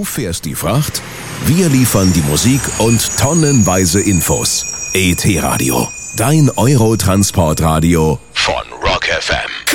fährst die Fracht, wir liefern die Musik und tonnenweise Infos. ET Radio, dein Eurotransportradio von Rock FM.